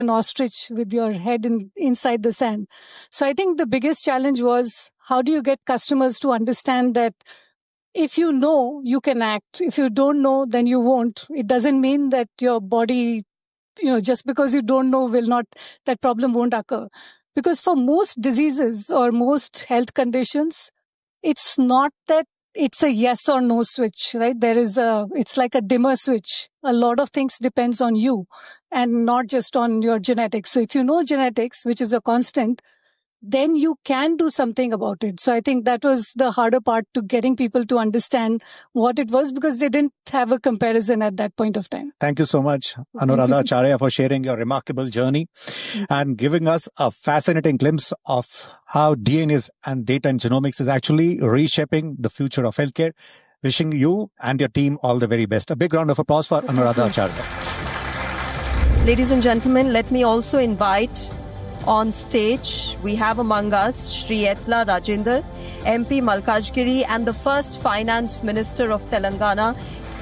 an ostrich with your head inside the sand. So I think the biggest challenge was, how do you get customers to understand that if you know, you can act. If you don't know, then you won't. It doesn't mean that your body, just because you don't know that problem won't occur. Because for most diseases or most health conditions, it's not that it's a yes or no switch, right? It's like a dimmer switch. A lot of things depends on you and not just on your genetics. So if you know genetics, which is a constant, then you can do something about it. So I think that was the harder part, to getting people to understand what it was, because they didn't have a comparison at that point of time. Thank you so much, Anuradha Acharya, for sharing your remarkable journey and giving us a fascinating glimpse of how DNA and data and genomics is actually reshaping the future of healthcare. Wishing you and your team all the very best. A big round of applause for Anuradha Acharya. Ladies and gentlemen, let me also invite on stage, we have among us Shri Etla Rajender, MP Malkajgiri, and the first Finance Minister of Telangana.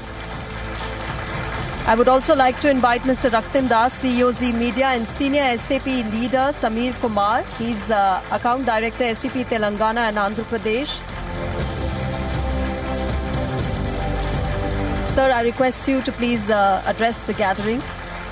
I would also like to invite Mr. Raktim Das, CEO Z Media, and Senior SAP Leader Samir Kumar. He's Account Director SAP Telangana and Andhra Pradesh. Sir, I request you to please address the gathering.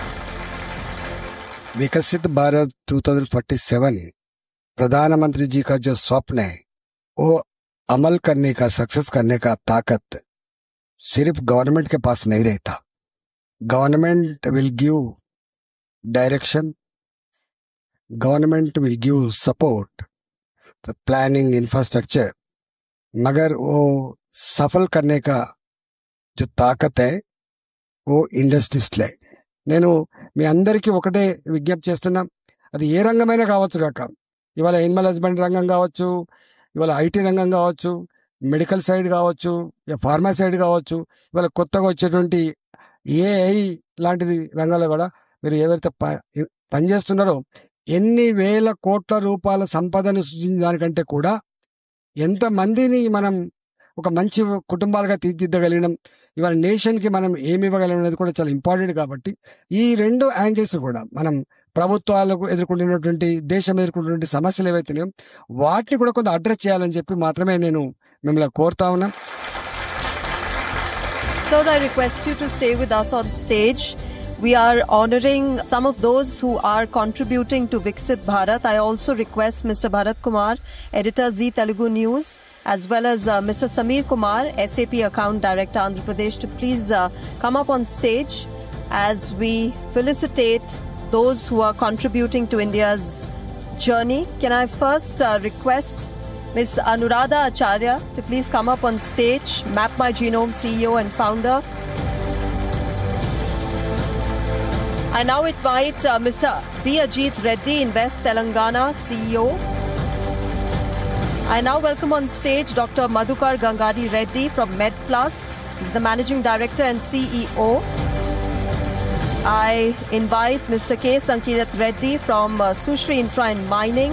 विकसित भारत 2047 प्रधानमंत्री जी का जो स्वप्न है, वो अमल करने का, success करने का ताकत सिर्फ गवर्नमेंट के पास नहीं रहता. Government will give direction, government will give support, the planning, infrastructure, मगर वो सफल करने का जो ताकत है वो इंडस्ट्रीस्ट ले. నేను మీ అందరికీ ఒకటే విజ్ఞప్తి చేస్తున్నా, అది ఏ రంగమైనా కావచ్చు కాక, ఇవాళ ఎనిమల్ హస్బెండరీ రంగం కావచ్చు, ఇవాళ ఐటీ రంగం కావచ్చు, మెడికల్ సైడ్ కావచ్చు, ఫార్మా సైడ్ కావచ్చు, ఇవాళ కొత్తగా వచ్చేటువంటి ఏఐ లాంటిది రంగాల్లో కూడా మీరు ఎవరైతే పనిచేస్తున్నారో, ఎన్ని వేల కోట్ల రూపాయల సంపదను సృష్టించిన దానికంటే కూడా ఎంతమందిని మనం ఒక మంచి కుటుంబాలుగా తీర్చిదిద్దగలిగినాం, ఇవాళ నేషన్ కి మనం ఏమి ఇవ్వగలం అనేది కూడా చాలా ఇంపార్టెంట్. కాబట్టి ఈ రెండు యాంగిల్స్ కూడా మనం ప్రభుత్వాలకు ఎదుర్కొంటున్నటువంటి, దేశం ఎదుర్కొంటున్నటువంటి సమస్యలు ఏవైతున్నాయో వాటిని కూడా కొంత అడ్రస్ చేయాలని చెప్పి మాత్రమే నేను మిమ్మల్ని కోరుతా ఉన్నా. Sir, I request you to stay with us on stage. We are honoring some of those who are contributing to Viksit Bharat. I also request Mr. Bharat Kumar, Editor Z Telugu News, as well as Mr. Samir Kumar, SAP Account Director, Andhra Pradesh, to please come up on stage as we felicitate those who are contributing to India's journey. Can I first request Ms. Anuradha Acharya to please come up on stage, Map My Genome CEO and founder. I now invite Mr. B. Ajit Reddy, Invest Telangana CEO. I now welcome on stage Dr. Madhukar Gangadi Reddy from MedPlus. He's the Managing Director and CEO. I invite Mr. K. Sankirat Reddy from Sushri Infra and Mining.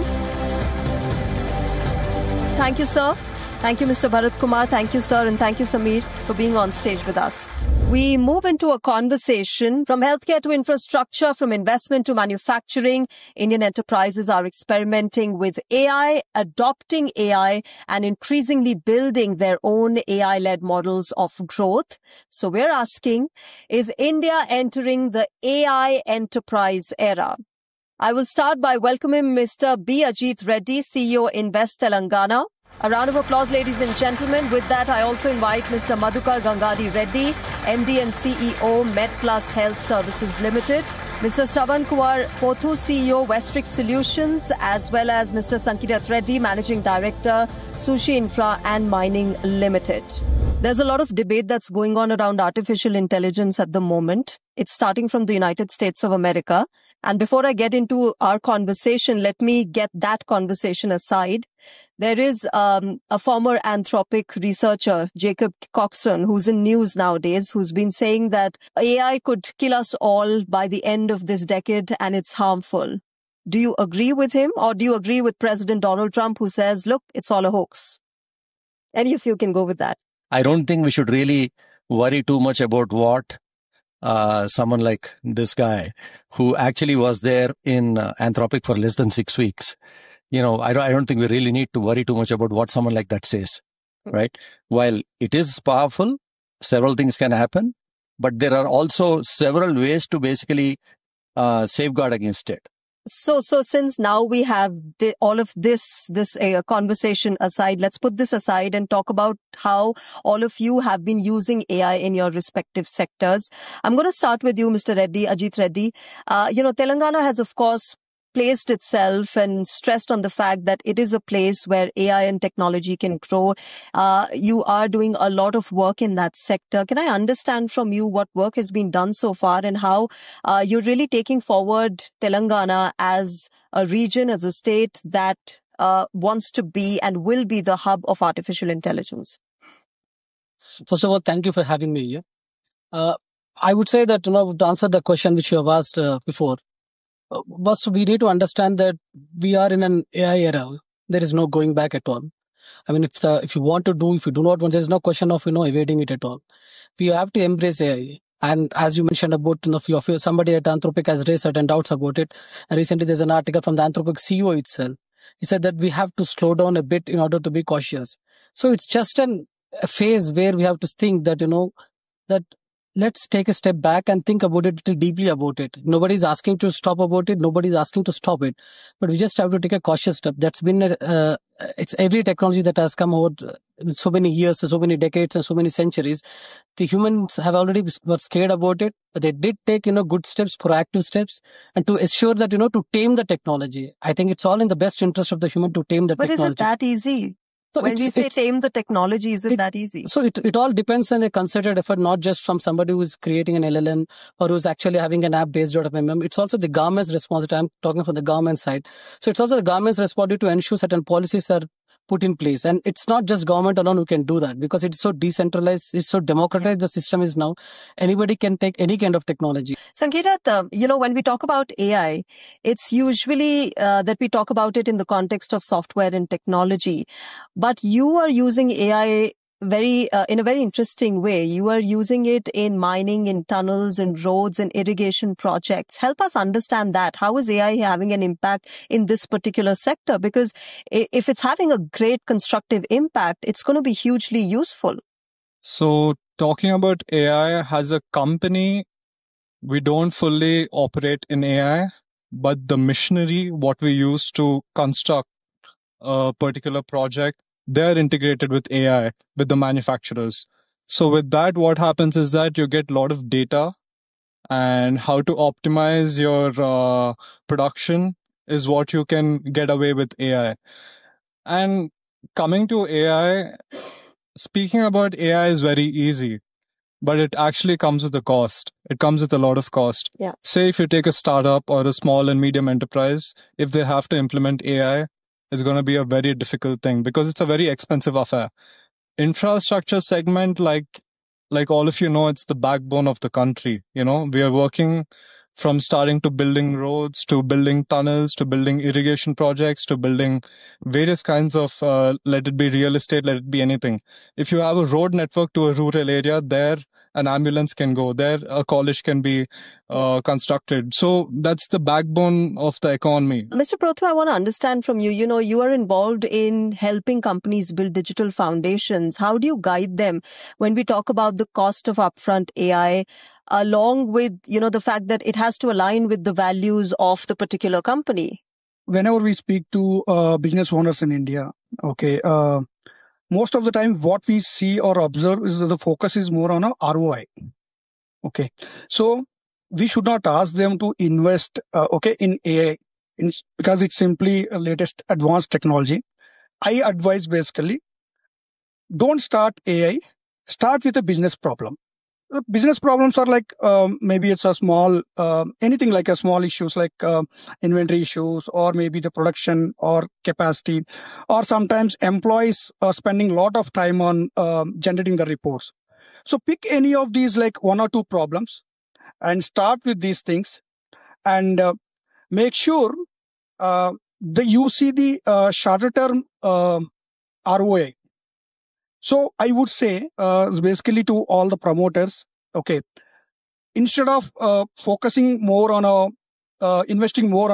Thank you, sir. Thank you, Mr. Bharat Kumar. Thank you, sir. And thank you, Samir, for being on stage with us. We move into a conversation from healthcare to infrastructure, from investment to manufacturing. Indian enterprises are experimenting with AI, adopting AI, and increasingly building their own AI-led models of growth. So we're asking, is India entering the AI enterprise era? I will start by welcoming Mr. B. Ajit Reddy, CEO Invest Telangana. A round of applause, ladies and gentlemen. With that, I also invite Mr. Madhukar Gangadi Reddy, MD and CEO, MedPlus Health Services Limited. Mr. Shravan Kumar Pothu, CEO, Westrix Solutions, as well as Mr. Sankirat Reddy, Managing Director, Sushi Infra and Mining Limited. There's a lot of debate that's going on around artificial intelligence at the moment. It's starting from the United States of America. And before I get into our conversation, let me get that conversation aside. There is a former Anthropic researcher, Jacob Coxon, who's in news nowadays, who's been saying that AI could kill us all by the end of this decade and it's harmful. Do you agree with him, or do you agree with President Donald Trump, who says, look, it's all a hoax? Any of you can go with that. I don't think we should really worry too much about what someone like this guy who actually was there in Anthropic for less than 6 weeks. I don't think we really need to worry too much about what someone like that says, right? While it is powerful, several things can happen, but there are also several ways to basically safeguard against it. So since now we have all of this conversation aside, let's put this aside and talk about how all of you have been using AI in your respective sectors. I'm going to start with you, Mr. Reddy, Ajit Reddy. Telangana has, of course, placed itself and stressed on the fact that it is a place where AI and technology can grow. You are doing a lot of work in that sector. Can I understand from you what work has been done so far and how you're really taking forward Telangana as a region, as a state that wants to be and will be the hub of artificial intelligence? First of all, thank you for having me here. I would say that, to answer the question which you have asked before, first, we need to understand that we are in an AI era. There is no going back at all. I mean, if you want to do, if you do not want, there is no question of, evading it at all. We have to embrace AI. And as you mentioned about, somebody at Anthropic has raised certain doubts about it. And recently there's an article from the Anthropic CEO itself. He said that we have to slow down a bit in order to be cautious. So it's just a phase where we have to think that, that let's take a step back and think about it deeply about it. Nobody's asking to stop about it. Nobody's asking to stop it. But we just have to take a cautious step. That's been, it's every technology that has come out in so many years, so many decades and so many centuries. The humans have already were scared about it, but they did take, good steps, proactive steps, and to assure that, to tame the technology. I think it's all in the best interest of the human to tame the technology. But is it that easy? So when we say tame the technology, is it that easy? So it all depends on a concerted effort, not just from somebody who is creating an LLM or who's actually having an app based out of MM. It's also the government's responsibility. I'm talking from the government side. So it's also the government's responsibility to ensure certain policies are put in place. And it's not just government alone who can do that because it's so decentralized, it's so democratized the system is now. Anybody can take any kind of technology. Sangeeta, when we talk about AI, it's usually that we talk about it in the context of software and technology. But you are using AI in a very interesting way. You are using it in mining, in tunnels, in roads, and irrigation projects. Help us understand that. How is AI having an impact in this particular sector? Because if it's having a great constructive impact, it's going to be hugely useful. So talking about AI as a company, we don't fully operate in AI, but the machinery, what we use to construct a particular project, they're integrated with AI, with the manufacturers. So with that, what happens is that you get a lot of data and how to optimize your production is what you can get away with AI. And coming to AI, speaking about AI is very easy, but it actually comes with a cost. It comes with a lot of cost. Yeah. Say if you take a startup or a small and medium enterprise, if they have to implement AI, it's going to be a very difficult thing because it's a very expensive affair. Infrastructure segment, like all of you know, it's the backbone of the country. We are working from starting to building roads, to building tunnels, to building irrigation projects, to building various kinds of, let it be real estate, let it be anything. If you have a road network to a rural area, there an ambulance can go, there a college can be constructed. So that's the backbone of the economy. Mr. Prothu, I want to understand from you, you are involved in helping companies build digital foundations. How do you guide them when we talk about the cost of upfront AI, along with, the fact that it has to align with the values of the particular company? Whenever we speak to business owners in India, most of the time what we see or observe is that the focus is more on a ROI. Okay. So we should not ask them to invest, in AI because it's simply a latest advanced technology. I advise basically, don't start AI, start with a business problem. Business problems are like, maybe it's a small, anything like a small issues like inventory issues or maybe the production or capacity, or sometimes employees are spending a lot of time on generating the reports. So pick any of these like one or two problems and start with these things and make sure you see the shorter term ROI. So I would say basically to all the promoters, okay, instead of focusing more on investing more